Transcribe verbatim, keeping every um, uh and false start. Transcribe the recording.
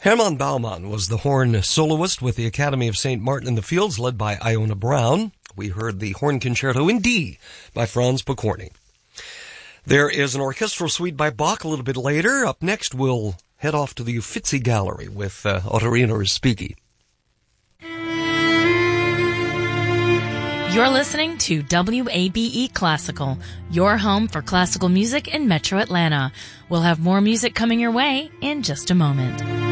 Hermann Baumann was the horn soloist with the Academy of Saint Martin in the Fields, led by Iona Brown. We heard the Horn Concerto in D by Franz Pokorny. There is an orchestral suite by Bach a little bit later. Up next, we'll head off to the Uffizi Gallery with uh, Ottorino Respighi. You're listening to W A B E Classical, your home for classical music in Metro Atlanta. We'll have more music coming your way in just a moment.